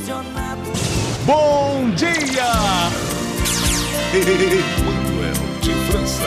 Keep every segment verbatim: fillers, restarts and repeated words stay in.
Bom dia! Manuel de França.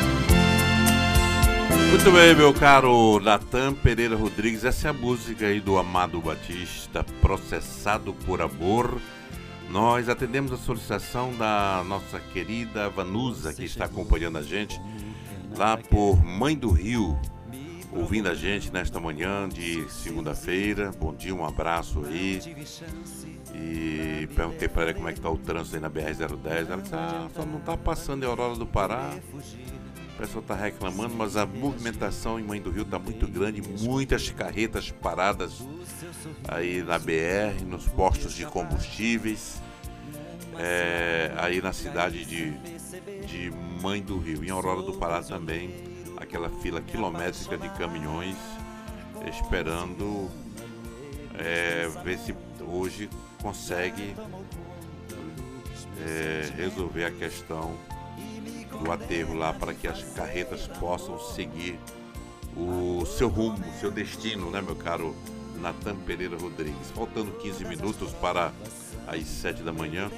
Muito bem, meu caro Natan Pereira Rodrigues. Essa é a música aí do Amado Batista, Processado por Amor. Nós atendemos a solicitação da nossa querida Vanusa, que está acompanhando a gente lá por Mãe do Rio, ouvindo a gente nesta manhã de segunda-feira. Bom dia, um abraço aí. E perguntei para ela como é que está o trânsito aí na B R zero dez. Ela disse, ah, só não está passando em Aurora do Pará. O pessoal está reclamando, mas a movimentação em Mãe do Rio está muito grande. Muitas carretas paradas aí na B R, nos postos de combustíveis, é, aí na cidade de, de Mãe do Rio. Em Aurora do Pará também, aquela fila quilométrica de caminhões esperando é, ver se hoje consegue é, resolver a questão do aterro lá, para que as carretas possam seguir o seu rumo, o seu destino, né, meu caro Natan Pereira Rodrigues. Faltando quinze minutos para as sete da manhã.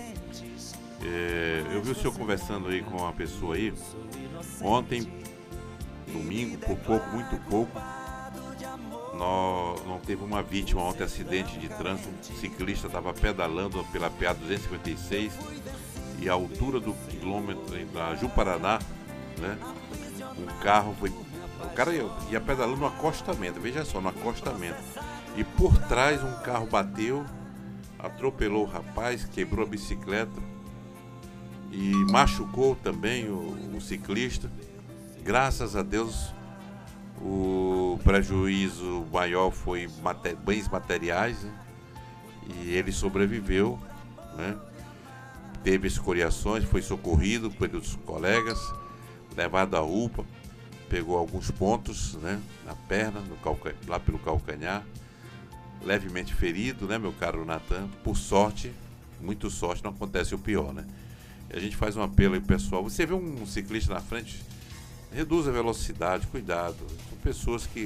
É, eu vi o senhor conversando aí com uma pessoa aí ontem, domingo, por pouco, muito pouco. Não, não teve uma vítima ontem, acidente de trânsito. Um ciclista estava pedalando pela P A duzentos e cinquenta e seis e a altura do quilômetro da Ju-Paraná, né? Um carro foi. O cara ia, ia pedalando no acostamento, veja só, no acostamento. E por trás um carro bateu, atropelou o rapaz, quebrou a bicicleta e machucou também o, o ciclista. Graças a Deus, o prejuízo maior foi mater, bens materiais, né? E ele sobreviveu, né? Teve escoriações, foi socorrido pelos colegas, levado à U P A, pegou alguns pontos, né, na perna, no calca, lá pelo calcanhar, levemente ferido, né, meu caro Natan. Por sorte, muito sorte, não acontece o pior, né? E a gente faz um apelo aí, pessoal. Você vê um ciclista na frente, reduz a velocidade, cuidado. São pessoas que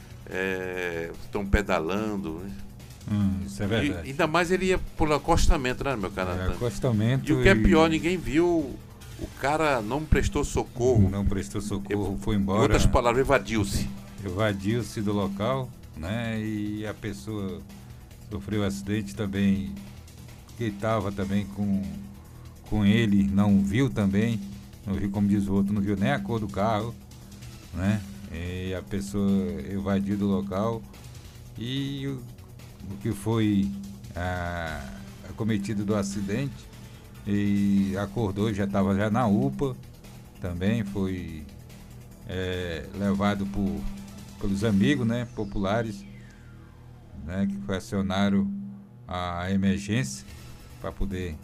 é, estão pedalando, né? Hum, isso é verdade. E, ainda mais ele ia por acostamento, né, meu cara? É, acostamento. E o que é e... pior, ninguém viu, o cara não prestou socorro. Não prestou socorro, Eu, foi embora. Em outras palavras, evadiu-se. Evadiu-se do local, né? E a pessoa sofreu acidente também, que estava também com, com ele, não viu também, não viu, como diz o outro, não viu nem a cor do carro, né? E a pessoa evadiu do local e o, o que foi a, acometido do acidente e acordou, já estava já na U P A, também foi é, levado por, pelos amigos, né, populares, né, que acionaram a emergência para poder